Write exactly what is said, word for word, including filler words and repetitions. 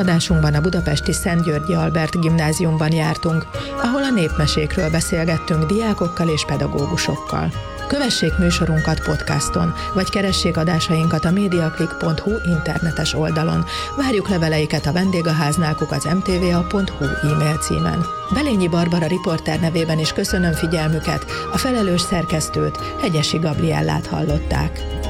adásunkban a budapesti Szent Györgyi Albert Gimnáziumban jártunk, ahol a népmesékről beszélgettünk diákokkal és pedagógusokkal. Kövessék műsorunkat podcaston, vagy keressék adásainkat a mediaclick pont hu internetes oldalon. Várjuk leveleiket a vendégháznál kukac em té vé á pont hu e-mail címen. Belényi Barbara riporter nevében is köszönöm figyelmüket, a felelős szerkesztőt, Hegyesi Gabriellát hallották.